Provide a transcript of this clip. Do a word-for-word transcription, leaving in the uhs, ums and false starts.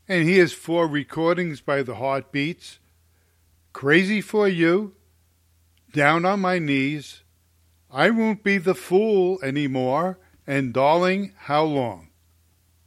And here's four recordings by the Heartbeats. Crazy for You, Down on My Knees, I Won't Be the Fool Anymore, and Darling, How Long?